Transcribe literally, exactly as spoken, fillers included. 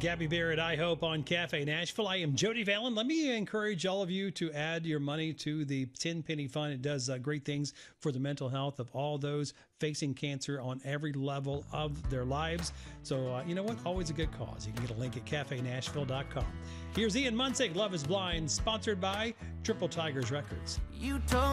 Gabby Barrett, I Hope on Cafe Nashville. I am Jody Vallon. Let me encourage all of you to add your money to the ten Penny Fund. It does uh, great things for the mental health of all those facing cancer on every level of their lives. So, uh, you know what? Always a good cause. You can get a link at cafe nashville dot com. Here's Ian Munsick, Love is Blind, sponsored by Triple Tigers Records. You told